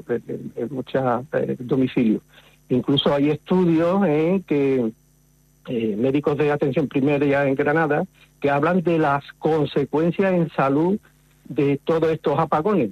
muchos domicilios. Incluso hay estudios que médicos de atención primaria en Granada que hablan de las consecuencias en salud de todos estos apagones.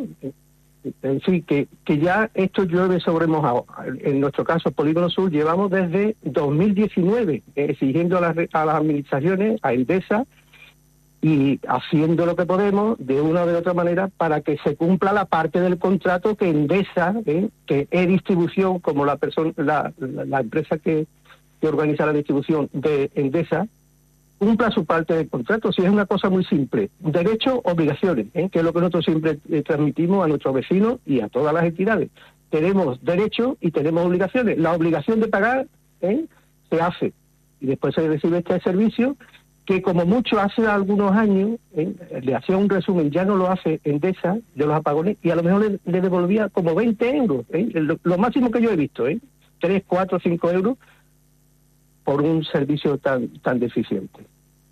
En fin, que ya esto llueve sobre mojado. En nuestro caso, Polígono Sur, llevamos desde 2019 exigiendo a las administraciones, a Endesa, y haciendo lo que podemos de una o de otra manera para que se cumpla la parte del contrato que Endesa, que E-Distribución, como la empresa que organiza la distribución de Endesa, cumpla su parte del contrato. Si es una cosa muy simple, derechos, obligaciones, que es lo que nosotros siempre transmitimos a nuestros vecinos y a todas las entidades. Tenemos derechos y tenemos obligaciones. La obligación de pagar se hace y después se recibe este servicio que como mucho hace algunos años, le hacía un resumen, ya no lo hace Endesa de los apagones y a lo mejor le devolvía como 20 euros, lo máximo que yo he visto, 3, 4, 5 euros por un servicio tan deficiente.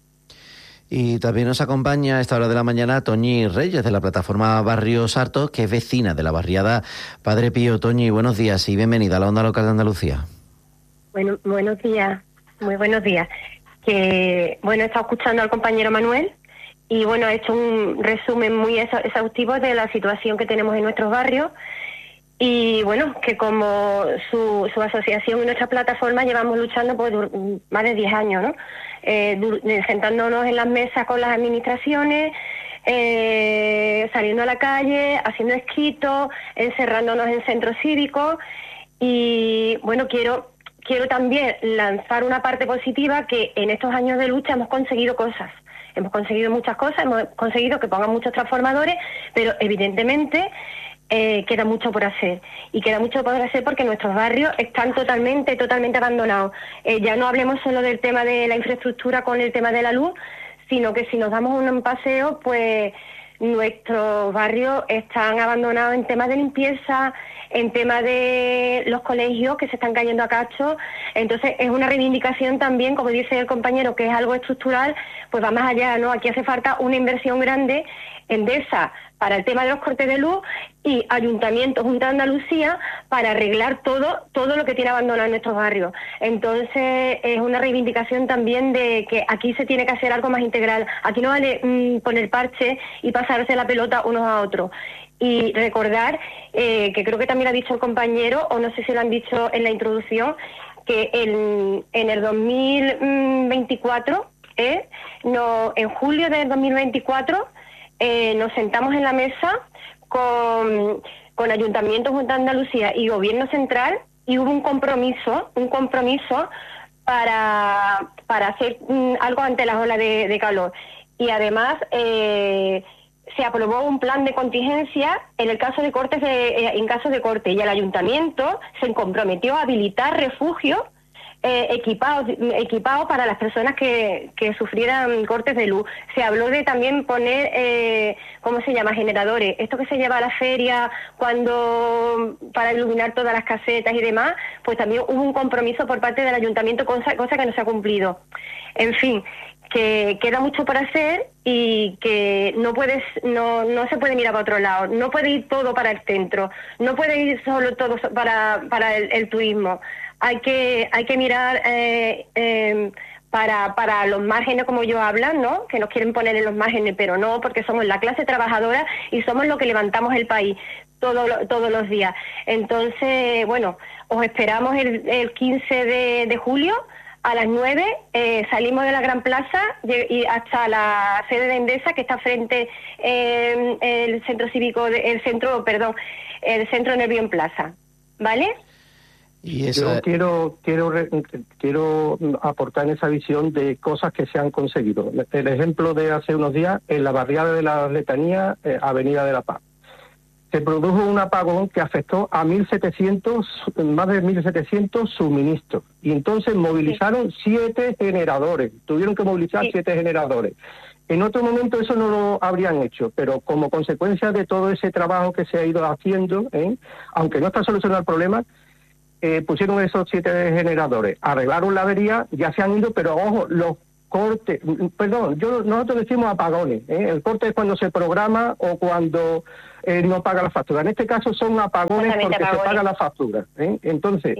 Y también nos acompaña a esta hora de la mañana Toñi Reyes, de la plataforma Barrio Sarto, que es vecina de la barriada Padre Pío. Toñi, buenos días y bienvenida a la Onda Local de Andalucía. Bueno, buenos días, muy buenos días. He estado escuchando al compañero Manuel y ha hecho un resumen muy exhaustivo de la situación que tenemos en nuestros barrios y que como su asociación y nuestra plataforma llevamos luchando por más de 10 años, ¿no? Sentándonos en las mesas con las administraciones, saliendo a la calle, haciendo escritos, encerrándonos en centros cívicos y quiero también lanzar una parte positiva que en estos años de lucha hemos conseguido cosas. Hemos conseguido muchas cosas, hemos conseguido que pongan muchos transformadores, pero evidentemente queda mucho por hacer. Y queda mucho por hacer porque nuestros barrios están totalmente abandonados. Ya no hablemos solo del tema de la infraestructura con el tema de la luz, sino que si nos damos un paseo, pues nuestros barrios están abandonados en temas de limpieza, en temas de los colegios que se están cayendo a cachos. Entonces es una reivindicación también, como dice el compañero, que es algo estructural, pues va más allá, ¿no? Aquí hace falta una inversión grande, Endesa para el tema de los cortes de luz y Ayuntamiento, Junta de Andalucía para arreglar todo lo que tiene abandonado en nuestros barrios. Entonces es una reivindicación también de que aquí se tiene que hacer algo más integral. Aquí no vale poner parche y pasarse la pelota unos a otros. Y recordar, que creo que también lo ha dicho el compañero, o no sé si lo han dicho en la introducción, que en el 2024, en julio del 2024, nos sentamos en la mesa con Ayuntamiento, Junta de Andalucía y Gobierno Central y hubo un compromiso para hacer algo ante las olas de calor. Y además se aprobó un plan de contingencia en caso de corte y el Ayuntamiento se comprometió a habilitar refugios equipados para las personas que sufrieran cortes de luz. Se habló de también poner, generadores. Esto que se lleva a la feria para iluminar todas las casetas y demás, pues también hubo un compromiso por parte del Ayuntamiento, cosa que no se ha cumplido. En fin, que queda mucho por hacer y que no se puede mirar para otro lado, no puede ir todo para el centro, no puede ir solo todo para el turismo. Hay que mirar para los márgenes, como ellos hablan, ¿no? Que nos quieren poner en los márgenes, pero no, porque somos la clase trabajadora y somos los que levantamos el país todos los días. Entonces, os esperamos el 15 de julio a las 9, salimos de la Gran Plaza y hasta la sede de Endesa, que está frente el centro cívico, el centro Nervión Plaza, ¿vale? Y yo quiero aportar en esa visión de cosas que se han conseguido. El ejemplo de hace unos días, en la barriada de la Letanía, Avenida de la Paz, se produjo un apagón que afectó a más de 1.700 suministros. Y entonces movilizaron 7 generadores. Tuvieron que movilizar 7 generadores. En otro momento eso no lo habrían hecho, pero como consecuencia de todo ese trabajo que se ha ido haciendo, aunque no está solucionado el problema, pusieron esos 7 generadores. Arreglaron la avería, ya se han ido, pero ojo, los corte, nosotros decimos apagones, el corte es cuando se programa o cuando no paga la factura. En este caso son apagones porque se paga la factura. Entonces,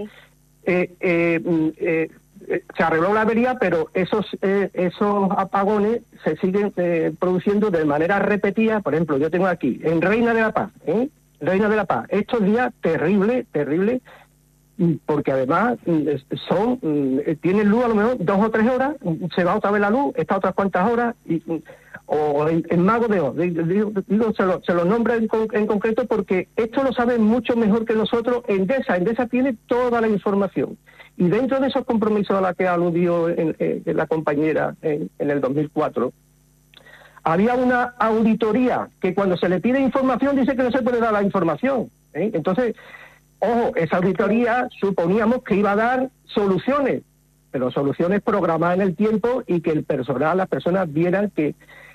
sí. Se arregló la avería, pero esos apagones se siguen produciendo de manera repetida. Por ejemplo, yo tengo aquí, en Reina de la Paz, estos días terrible, porque además tienen luz a lo mejor 2 o 3 horas, se va otra vez la luz, está otras cuantas horas, o en Mago de Oz, se los nombra en concreto porque esto lo saben mucho mejor que nosotros. Endesa tiene toda la información. Y dentro de esos compromisos a los que aludió la compañera en el 2004, había una auditoría que cuando se le pide información dice que no se puede dar la información. Entonces, ojo, esa auditoría suponíamos que iba a dar soluciones, pero soluciones programadas en el tiempo y que las personas vieran que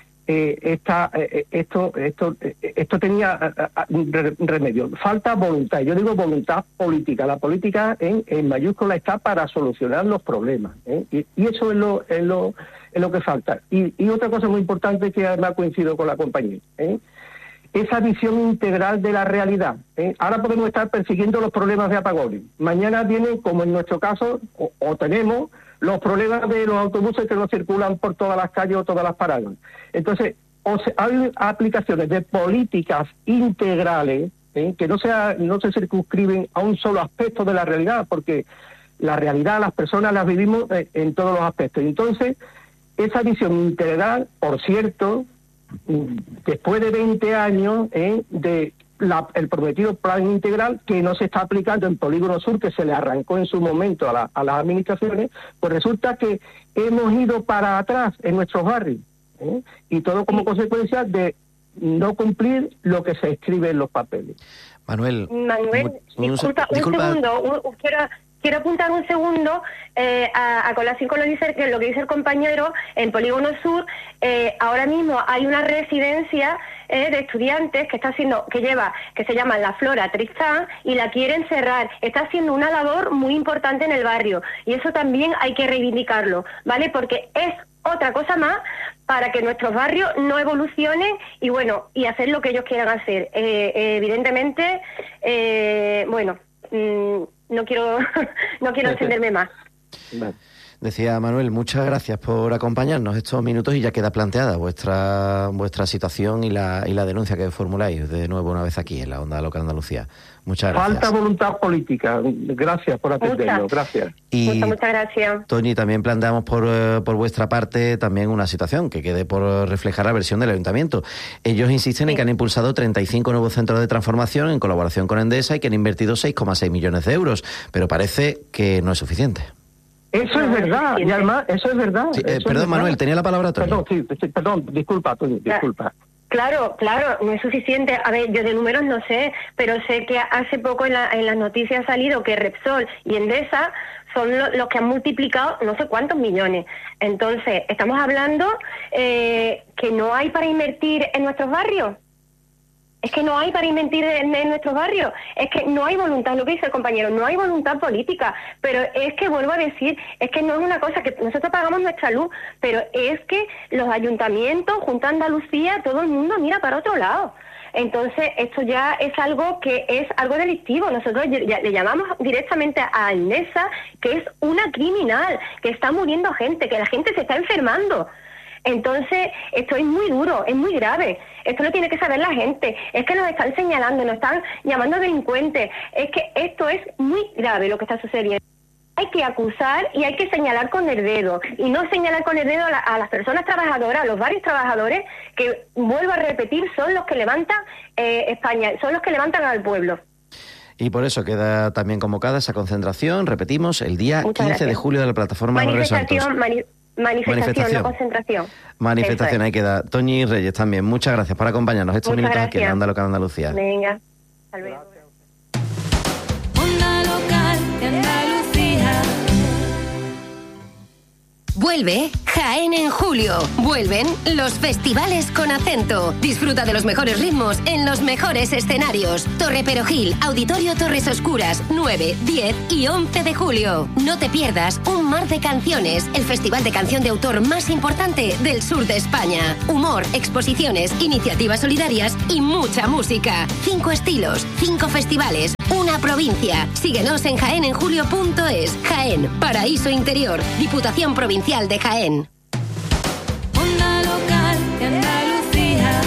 esto tenía remedio. Falta voluntad. Yo digo voluntad política. La política en mayúscula está para solucionar los problemas, y eso es lo que falta. Y otra cosa muy importante que además coincido con la compañera, esa visión integral de la realidad. Ahora podemos estar persiguiendo los problemas de apagones. Mañana vienen, como en nuestro caso, o tenemos los problemas de los autobuses que no circulan por todas las calles o todas las paradas. Entonces, hay aplicaciones de políticas integrales que no se circunscriben a un solo aspecto de la realidad, porque la realidad las personas las vivimos en todos los aspectos. Entonces, esa visión integral, por cierto, después de 20 años de el prometido plan integral que no se está aplicando en Polígono Sur, que se le arrancó en su momento a las administraciones, pues resulta que hemos ido para atrás en nuestros barrios, y todo como consecuencia de no cumplir lo que se escribe en los papeles. Manuel, disculpa un segundo, quiero apuntar un segundo a colación con lo que dice el compañero. En Polígono Sur ahora mismo hay una residencia de estudiantes que se llama La Flora Tristán, y la quieren cerrar. Está haciendo una labor muy importante en el barrio, y eso también hay que reivindicarlo, ¿vale? Porque es otra cosa más para que nuestros barrios no evolucionen y hacer lo que ellos quieran hacer. Evidentemente, no quiero extenderme más. Vale. Decía Manuel, muchas gracias por acompañarnos estos minutos, y ya queda planteada vuestra situación y la denuncia que formuláis de nuevo una vez aquí en la Onda Local Andalucía. Muchas gracias. Falta voluntad política. Gracias por atendernos. Gracias. Y muchas gracias. Toñi, también planteamos por vuestra parte también una situación que quede por reflejar la versión del Ayuntamiento. Ellos insisten en que han impulsado 35 nuevos centros de transformación en colaboración con Endesa y que han invertido 6,6 millones de euros, pero parece que no es suficiente. Eso es verdad, y además, eso es verdad. Sí, perdón, Manuel, tenía la palabra Toñi. Perdón, disculpa, Toñi, disculpa. Claro, no es suficiente. A ver, yo de números no sé, pero sé que hace poco en las noticias ha salido que Repsol y Endesa son los que han multiplicado no sé cuántos millones. Entonces, estamos hablando que no hay para invertir en nuestros barrios. Es que no hay para invertir en nuestros barrios, es que no hay voluntad, lo que dice el compañero, no hay voluntad política, pero es que vuelvo a decir, es que no es una cosa que nosotros pagamos nuestra luz, pero es que los ayuntamientos, Junta de Andalucía, todo el mundo mira para otro lado. Entonces, esto ya es algo que es algo delictivo. Nosotros ya le llamamos directamente a Endesa, que es una criminal, que está muriendo gente, que la gente se está enfermando. Entonces, esto es muy duro, es muy grave. Esto lo tiene que saber la gente. Es que nos están señalando, nos están llamando delincuentes. Es que esto es muy grave lo que está sucediendo. Hay que acusar y hay que señalar con el dedo. Y no señalar con el dedo a las personas trabajadoras, a los varios trabajadores, que, vuelvo a repetir, son los que levantan España, son los que levantan al pueblo. Y por eso queda también convocada esa concentración, repetimos, el día 15 de julio de la plataforma Barrios Santos. Manifestación, no concentración. Manifestación, ahí queda. Toñi Reyes también, muchas gracias por acompañarnos estos minutos aquí en la Onda Local Andalucía. Venga, hasta luego. Onda Local de Andalucía. Vuelve Jaén en julio. Vuelven los festivales con acento. Disfruta de los mejores ritmos en los mejores escenarios. Torre Perojil, Auditorio Torres Oscuras, 9, 10 y 11 de julio. No te pierdas Un Mar de Canciones, el festival de canción de autor más importante del sur de España. Humor, exposiciones, iniciativas solidarias y mucha música. 5 estilos, 5 festivales, una provincia. Síguenos en jaenenjulio.es. Jaén, Paraíso Interior, Diputación Provincial de Jaén. Onda local de Andalucía.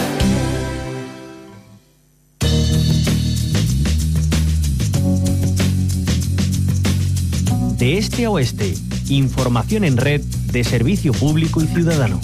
De este a oeste, información en red de servicio público y ciudadano.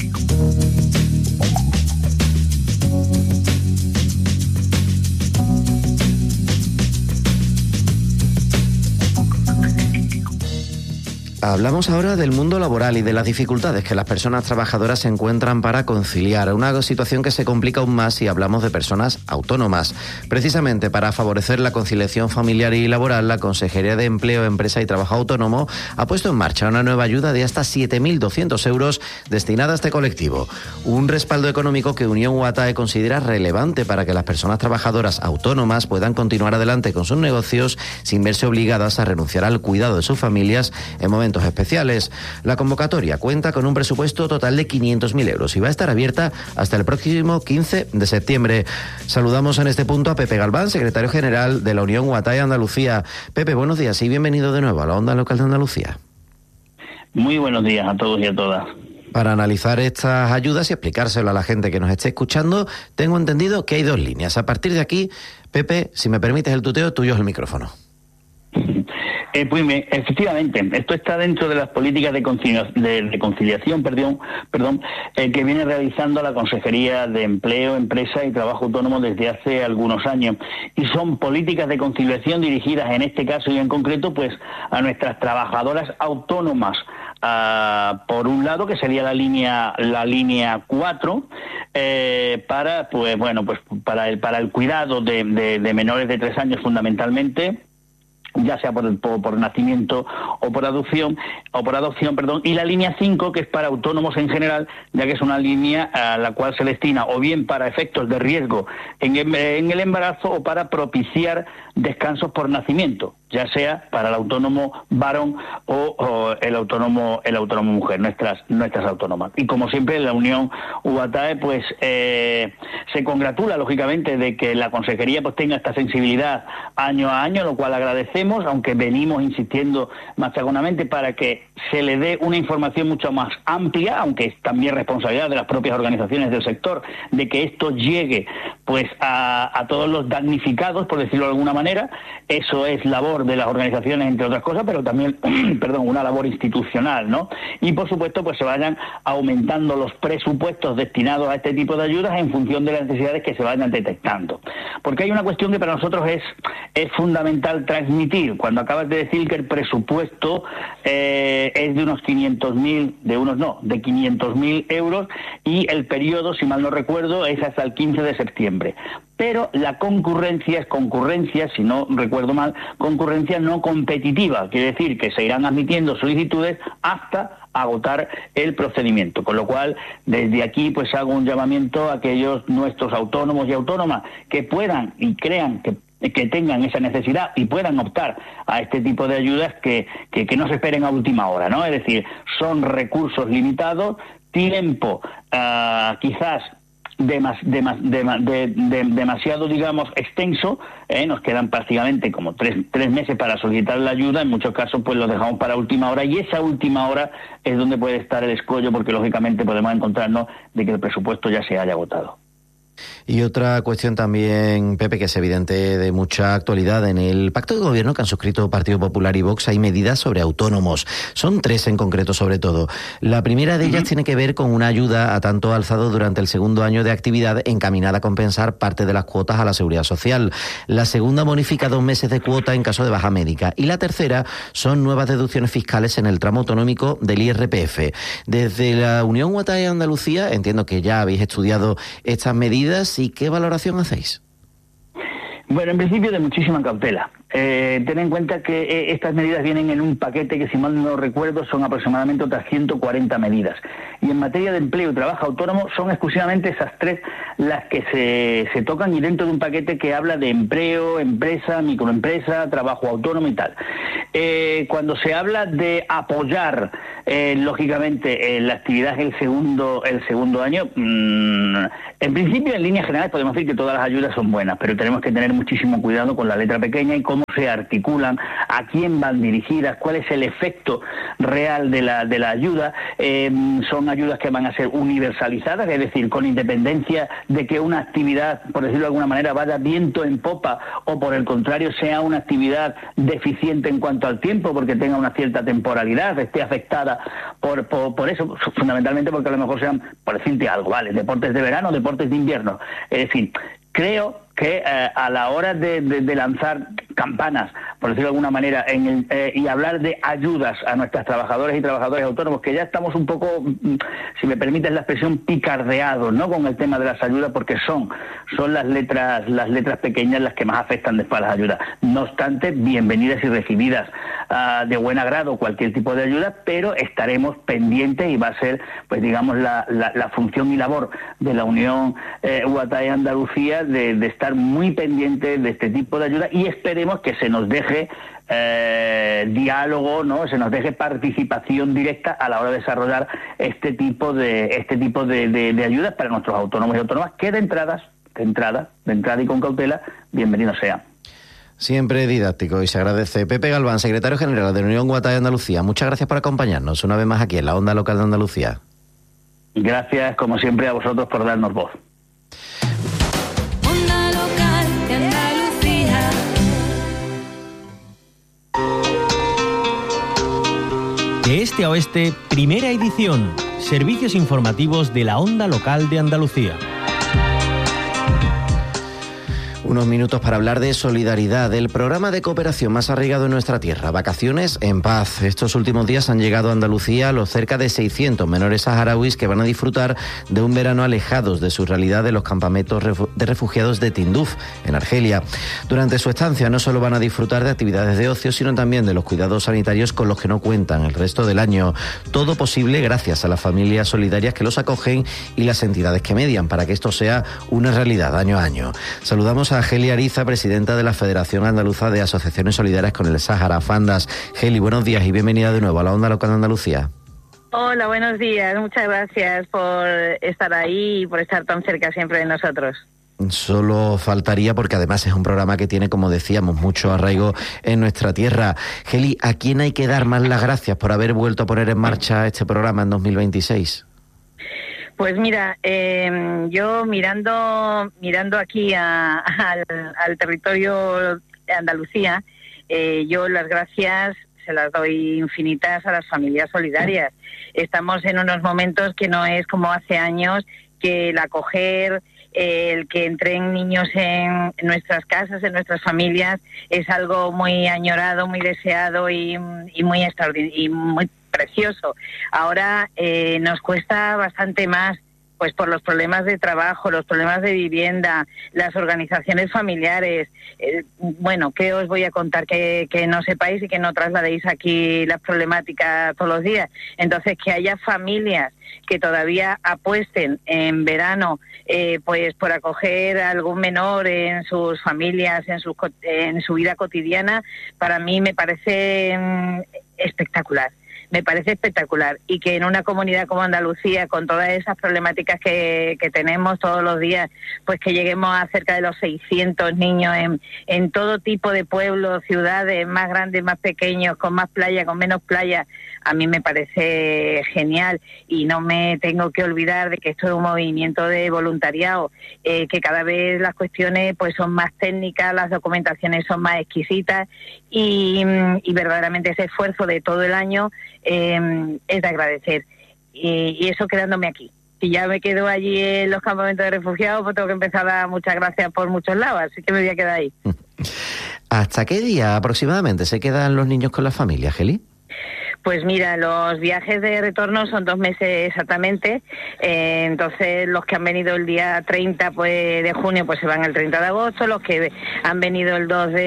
Hablamos ahora del mundo laboral y de las dificultades que las personas trabajadoras se encuentran para conciliar, una situación que se complica aún más si hablamos de personas autónomas. Precisamente para favorecer la conciliación familiar y laboral, la Consejería de Empleo, Empresa y Trabajo Autónomo ha puesto en marcha una nueva ayuda de hasta 7.200 euros destinada a este colectivo. Un respaldo económico que Unión UATAE considera relevante para que las personas trabajadoras autónomas puedan continuar adelante con sus negocios sin verse obligadas a renunciar al cuidado de sus familias en momentos especiales. La convocatoria cuenta con un presupuesto total de 500.000 euros y va a estar abierta hasta el próximo 15 de septiembre. Saludamos en este punto a Pepe Galván, secretario general de la Unión UATAE Andalucía. Pepe, buenos días y bienvenido de nuevo a la Onda Local de Andalucía. Muy buenos días a todos y a todas. Para analizar estas ayudas y explicárselo a la gente que nos esté escuchando, tengo entendido que hay 2 líneas. A partir de aquí, Pepe, si me permites el tuteo, tuyo es el micrófono. Pues efectivamente, esto está dentro de las políticas de conciliación, que viene realizando la Consejería de Empleo, Empresa y Trabajo Autónomo desde hace algunos años. Y son políticas de conciliación dirigidas, en este caso y en concreto, pues a nuestras trabajadoras autónomas. Por un lado, que sería la línea 4, para el cuidado de menores de 3 años fundamentalmente, ya sea por nacimiento o por adopción, y la línea 5, que es para autónomos en general, ya que es una línea a la cual se destina o bien para efectos de riesgo en el embarazo o para propiciar descansos por nacimiento, ya sea para el autónomo varón o el autónomo mujer, nuestras autónomas. Y como siempre, la Unión UATAE pues se congratula lógicamente de que la Consejería pues tenga esta sensibilidad año a año, lo cual agradecemos, aunque venimos insistiendo machaconamente para que se le dé una información mucho más amplia, aunque es también responsabilidad de las propias organizaciones del sector de que esto llegue pues a todos los damnificados, por decirlo de alguna manera. Eso es labor de las organizaciones, entre otras cosas, pero también, una labor institucional, ¿no? Y por supuesto, pues se vayan aumentando los presupuestos destinados a este tipo de ayudas en función de las necesidades que se vayan detectando. Porque hay una cuestión que para nosotros es fundamental transmitir. Cuando acabas de decir que el presupuesto es de unos 500.000 euros y el periodo, si mal no recuerdo, es hasta el 15 de septiembre. Pero la concurrencia es concurrencia, si no recuerdo mal, concurrencia no competitiva, quiere decir que se irán admitiendo solicitudes hasta agotar el procedimiento, con lo cual desde aquí pues hago un llamamiento a aquellos nuestros autónomos y autónomas que puedan y crean que tengan esa necesidad y puedan optar a este tipo de ayudas, que no se esperen a última hora, ¿no? Es decir, son recursos limitados, tiempo quizás demasiado, digamos, extenso, nos quedan prácticamente como tres meses para solicitar la ayuda. En muchos casos pues lo dejamos para última hora, y esa última hora es donde puede estar el escollo, porque lógicamente podemos encontrarnos de que el presupuesto ya se haya agotado. Y otra cuestión también, Pepe, que es evidente de mucha actualidad. En el pacto de gobierno que han suscrito Partido Popular y Vox hay medidas sobre autónomos. Son 3 en concreto, sobre todo. La primera de ellas tiene que ver con una ayuda a tanto alzado durante el segundo año de actividad, encaminada a compensar parte de las cuotas a la Seguridad Social. La segunda bonifica 2 meses de cuota en caso de baja médica. Y la tercera son nuevas deducciones fiscales en el tramo autonómico del IRPF. Desde la Unión UATAE Andalucía, entiendo que ya habéis estudiado estas medidas. ¿Y qué valoración hacéis? Bueno, en principio de muchísima cautela, Ten en cuenta que estas medidas vienen en un paquete que, si mal no recuerdo, son aproximadamente otras 140 medidas. Y en materia de empleo y trabajo autónomo son exclusivamente esas 3 las que se tocan, y dentro de un paquete que habla de empleo, empresa, microempresa, trabajo autónomo y tal. Cuando se habla de apoyar, lógicamente, la actividad el segundo año, en principio, en líneas generales, podemos decir que todas las ayudas son buenas, pero tenemos que tener muchísimo cuidado con la letra pequeña y cómo se articulan, a quién van dirigidas, cuál es el efecto real de la ayuda. Son ayudas que van a ser universalizadas, es decir, con independencia de que una actividad, por decirlo de alguna manera, vaya viento en popa, o por el contrario sea una actividad deficiente en cuanto al tiempo, porque tenga una cierta temporalidad, esté afectada por eso, fundamentalmente porque a lo mejor sean, por decirte algo, ¿vale?, deportes de verano, deportes de invierno. Es decir, creo que a la hora de lanzar campanas, por decirlo de alguna manera, y hablar de ayudas a nuestras trabajadoras y trabajadores autónomos, que ya estamos un poco, si me permites la expresión, picardeados, ¿no?, con el tema de las ayudas, porque son las letras pequeñas las que más afectan después a las ayudas. No obstante, bienvenidas y recibidas de buen agrado cualquier tipo de ayuda, pero estaremos pendientes, y va a ser, pues digamos, la función y labor de la Unión UATAE Andalucía de estar muy pendientes de este tipo de ayuda, y esperemos que se nos deje diálogo, ¿no?, se nos deje participación directa a la hora de desarrollar este tipo de ayudas para nuestros autónomos y autónomas, que de entrada y con cautela, bienvenidos sean. Siempre didáctico, y se agradece. Pepe Galván, secretario general de la Unión UATAE Andalucía, muchas gracias por acompañarnos una vez más aquí en la Onda Local de Andalucía. Gracias, como siempre, a vosotros por darnos voz. Onda Local de Andalucía. De este a oeste, primera edición. Servicios informativos de la Onda Local de Andalucía. Unos minutos para hablar de solidaridad, del programa de cooperación más arraigado en nuestra tierra, Vacaciones en Paz. Estos últimos días han llegado a Andalucía los cerca de 600 menores saharauis que van a disfrutar de un verano alejados de su realidad de los campamentos de refugiados de Tinduf, en Argelia. Durante su estancia no solo van a disfrutar de actividades de ocio, sino también de los cuidados sanitarios con los que no cuentan el resto del año. Todo posible gracias a las familias solidarias que los acogen y las entidades que median para que esto sea una realidad año a año. Saludamos a Geli Ariza, presidenta de la Federación Andaluza de Asociaciones Solidarias con el Sáhara, Fandas. Geli, buenos días y bienvenida de nuevo a la Onda Local de Andalucía. Hola, buenos días. Muchas gracias por estar ahí y por estar tan cerca siempre de nosotros. Solo faltaría, porque además es un programa que tiene, como decíamos, mucho arraigo en nuestra tierra. Geli, ¿a quién hay que dar más las gracias por haber vuelto a poner en marcha este programa en 2026? Pues mira, yo mirando aquí al territorio de Andalucía, yo las gracias se las doy infinitas a las familias solidarias. Estamos en unos momentos que no es como hace años, que el acoger, el que entren niños en nuestras casas, en nuestras familias, es algo muy añorado, muy deseado y muy extraordinario y muy precioso. Ahora nos cuesta bastante más, pues por los problemas de trabajo, los problemas de vivienda, las organizaciones familiares. Bueno, ¿qué os voy a contar? Que no sepáis y que no trasladéis aquí las problemáticas todos los días. Entonces, que haya familias que todavía apuesten en verano pues por acoger a algún menor en sus familias, en su vida cotidiana, para mí me parece espectacular. Me parece espectacular, y que en una comunidad como Andalucía, con todas esas problemáticas que tenemos todos los días, pues que lleguemos a cerca de los 600 niños en todo tipo de pueblos, ciudades, más grandes, más pequeños, con más playa, con menos playa, a mí me parece genial. Y no me tengo que olvidar de que esto es un movimiento de voluntariado, que cada vez las cuestiones pues son más técnicas, las documentaciones son más exquisitas, y verdaderamente ese esfuerzo de todo el año es de agradecer. Y eso quedándome aquí. Si ya me quedo allí en los campamentos de refugiados, pues tengo que empezar a dar muchas gracias por muchos lados, así que me voy a quedar ahí. ¿Hasta qué día aproximadamente se quedan los niños con la familia, Geli? Pues mira, los viajes de retorno son 2 meses exactamente, entonces los que han venido el día 30 de junio pues se van el 30 de agosto, los que han venido el 2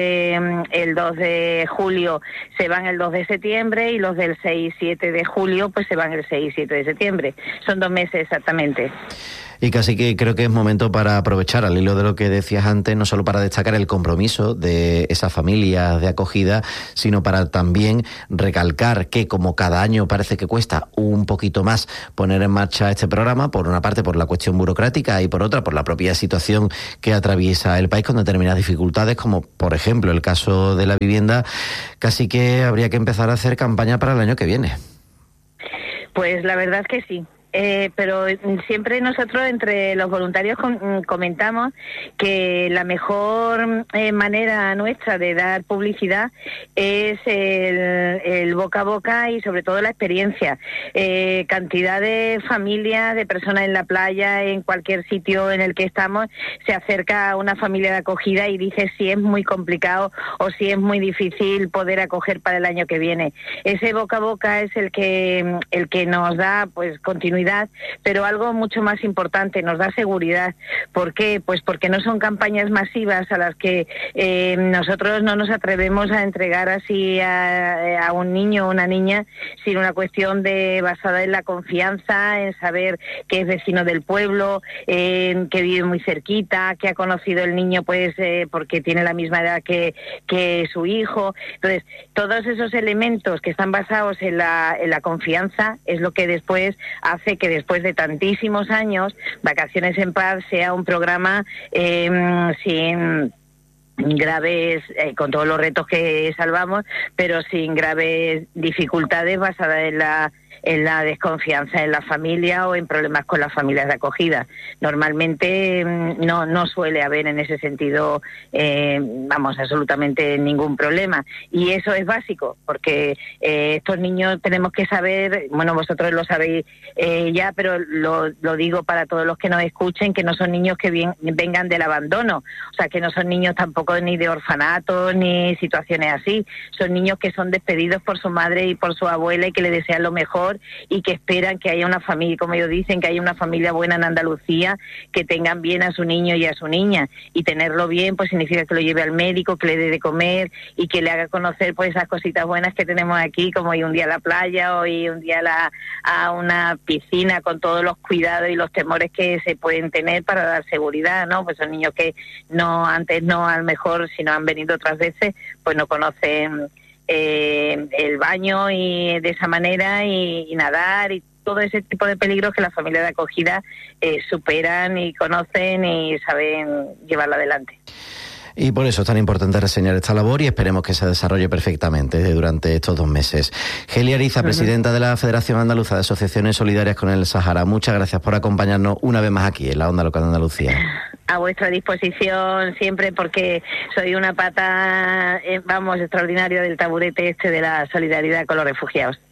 de julio se van el 2 de septiembre y los del 6 y 7 de julio pues se van el 6 y 7 de septiembre. Son 2 meses exactamente. Y casi que creo que es momento para aprovechar, al hilo de lo que decías antes, no solo para destacar el compromiso de esas familias de acogida, sino para también recalcar que, como cada año parece que cuesta un poquito más poner en marcha este programa, por una parte por la cuestión burocrática y por otra por la propia situación que atraviesa el país con determinadas dificultades, como por ejemplo el caso de la vivienda, casi que habría que empezar a hacer campaña para el año que viene. Pues la verdad es que sí. Pero siempre nosotros entre los voluntarios comentamos que la mejor manera nuestra de dar publicidad es el boca a boca y sobre todo la experiencia. Cantidad de familias, de personas en la playa, en cualquier sitio en el que estamos, se acerca a una familia de acogida y dice si es muy complicado o si es muy difícil poder acoger para el año que viene. Ese boca a boca es el que nos da pues continuidad, pero algo mucho más importante, nos da seguridad. ¿Por qué? Pues porque no son campañas masivas a las que nosotros no nos atrevemos a entregar así a un niño o una niña sin una cuestión basada en la confianza, en saber que es vecino del pueblo, que vive muy cerquita, que ha conocido el niño pues porque tiene la misma edad que su hijo. Entonces, todos esos elementos que están basados en la confianza es lo que después hace que después de tantísimos años Vacaciones en Paz sea un programa sin graves, con todos los retos que salvamos, pero sin graves dificultades basadas en la desconfianza en la familia o en problemas con las familias de acogida. Normalmente no suele haber en ese sentido absolutamente ningún problema, y eso es básico porque estos niños tenemos que saber, bueno, vosotros lo sabéis ya, pero lo digo para todos los que nos escuchen, que no son niños que vengan del abandono, o sea, que no son niños tampoco ni de orfanato ni situaciones así, son niños que son despedidos por su madre y por su abuela y que le desean lo mejor y que esperan que haya una familia, como ellos dicen, que haya una familia buena en Andalucía, que tengan bien a su niño y a su niña, y tenerlo bien pues significa que lo lleve al médico, que le dé de comer y que le haga conocer pues esas cositas buenas que tenemos aquí, como ir un día a la playa o ir un día a una piscina con todos los cuidados y los temores que se pueden tener para dar seguridad, ¿no? Pues son niños que antes a lo mejor, si no han venido otras veces, pues no conocen el baño y de esa manera y nadar y todo ese tipo de peligros que las familias de acogida superan y conocen y saben llevarla adelante. Y por eso es tan importante reseñar esta labor y esperemos que se desarrolle perfectamente durante estos 2 meses. Geli Ariza, presidenta de la Federación Andaluza de Asociaciones Solidarias con el Sáhara, muchas gracias por acompañarnos una vez más aquí en la Onda Local de Andalucía. A vuestra disposición siempre, porque soy una pata, extraordinaria del taburete de la solidaridad con los refugiados.